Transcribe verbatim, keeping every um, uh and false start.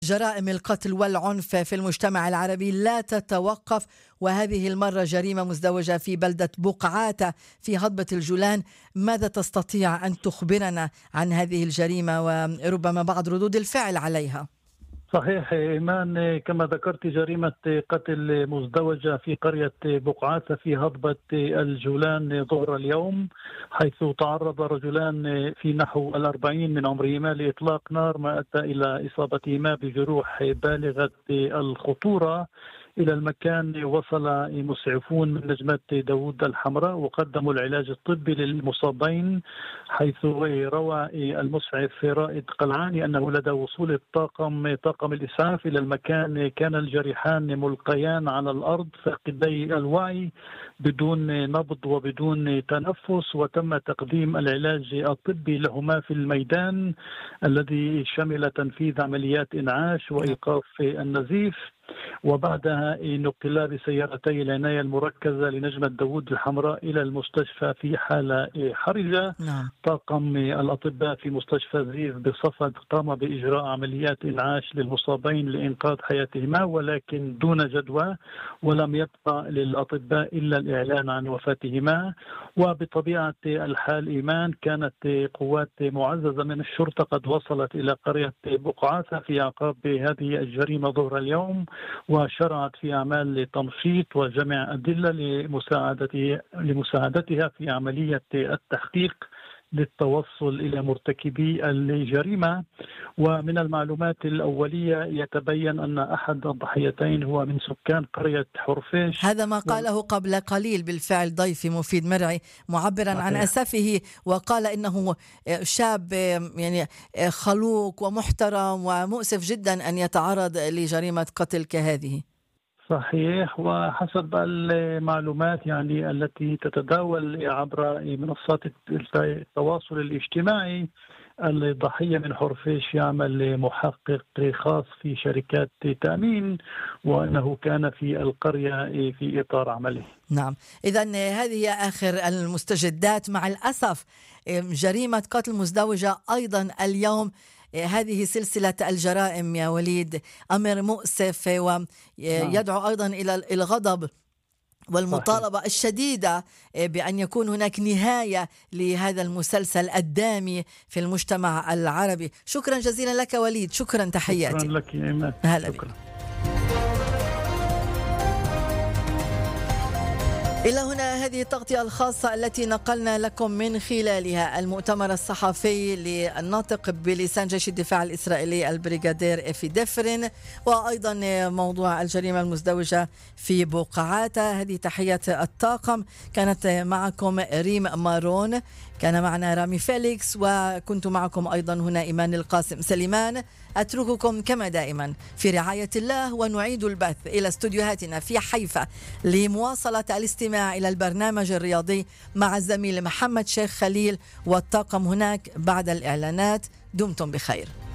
جرائم القتل والعنف في المجتمع العربي لا تتوقف، وهذه المرة جريمة مزدوجة في بلدة بقعاتة في هضبة الجولان. ماذا تستطيع أن تخبرنا عن هذه الجريمة وربما بعض ردود الفعل عليها؟ صحيح إيمان، كما ذكرت جريمة قتل مزدوجة في قرية بقعاتة في هضبة الجولان ظهر اليوم، حيث تعرض رجلان في نحو الأربعين من عمرهما لإطلاق نار ما أدى إلى إصابتهما بجروح بالغة الخطورة. إلى المكان وصل مسعفون من نجمة داود الحمراء وقدموا العلاج الطبي للمصابين، حيث روى المسعف رائد قلعاني أنه لدى وصول الطاقم طاقم الإسعاف إلى المكان كان الجريحان ملقيان على الأرض فاقدي الوعي بدون نبض وبدون تنفس، وتم تقديم العلاج الطبي لهما في الميدان الذي شمل تنفيذ عمليات إنعاش وإيقاف النزيف. وبعدها نقلا بسيارتي العناية المركزة لنجمة داود الحمراء إلى المستشفى في حالة حرجة. نعم. طاقم الأطباء في مستشفى زيف بصفد قام بإجراء عمليات إنعاش للمصابين لإنقاذ حياتهما، ولكن دون جدوى، ولم يبقى للأطباء إلا الإعلان عن وفاتهما. وبطبيعة الحال إيمان، كانت قوات معززة من الشرطة قد وصلت إلى قرية بقعاتة في أعقاب هذه الجريمة ظهر اليوم، وشرعت في أعمال تمشيط وجمع أدلة لمساعدتها لمساعدتها في عملية التحقيق للتوصل إلى مرتكبي الجريمة. ومن المعلومات الأولية يتبين أن أحد الضحيتين هو من سكان قرية حرفيش. هذا ما قاله قبل قليل بالفعل ضيفي مفيد مرعي، معبرا عن أسفه، وقال إنه شاب يعني خلوق ومحترم ومؤسف جدا أن يتعرض لجريمة قتل كهذه. صحيح، وحسب المعلومات يعني التي تتداول عبر منصات التواصل الاجتماعي، الضحية من حرفيش يعمل محقق خاص في شركات تأمين، وأنه كان في القرية في إطار عمله. نعم، إذن هذه آخر المستجدات. مع الأسف جريمة قتل مزدوجة أيضا اليوم. هذه سلسلة الجرائم يا وليد أمر مؤسف، ويدعو أيضا إلى الغضب والمطالبة صحيح. الشديدة بأن يكون هناك نهاية لهذا المسلسل الدامي في المجتمع العربي. شكرا جزيلا لك وليد، شكرا، تحياتي. شكرا لك يا إيمان. هلا بك. إلى هنا هذه التغطية الخاصة التي نقلنا لكم من خلالها المؤتمر الصحفي للناطق بلسان جيش الدفاع الإسرائيلي البريغادير إفي دفرين، وأيضا موضوع الجريمة المزدوجة في بقعاتة. هذه تحيات الطاقم. كانت معكم ريم مارون، كان معنا رامي فيليكس، وكنت معكم أيضا هنا إيمان القاسم سليمان. أترككم كما دائما في رعاية الله، ونعيد البث إلى استوديوهاتنا في حيفا لمواصلة الاستماع إلى البرنامج الرياضي مع الزميل محمد شيخ خليل والطاقم هناك بعد الإعلانات. دمتم بخير.